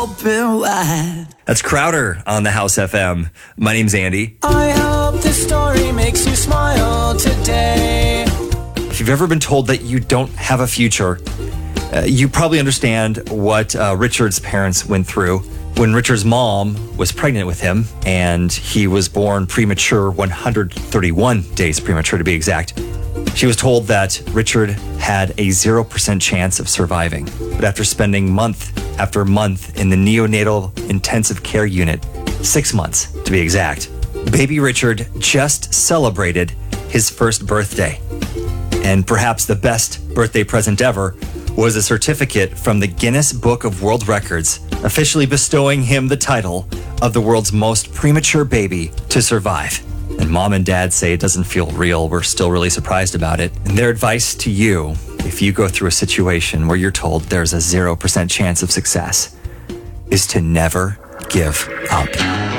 open wide. That's Crowder on the House FM. My name's Andy. I hope this story makes you smile today. If you've ever been told that you don't have a future, you probably understand what Richard's parents went through when Richard's mom was pregnant with him, and he was born premature, 131 days premature to be exact. She was told that Richard had a 0% chance of surviving. But after spending month after month in the neonatal intensive care unit, 6 months to be exact, baby Richard just celebrated his first birthday. And perhaps the best birthday present ever was a certificate from the Guinness Book of World Records, officially bestowing him the title of the world's most premature baby to survive. And mom and dad say it doesn't feel real. We're still really surprised about it. And their advice to you, if you go through a situation where you're told there's a 0% chance of success, is to never give up.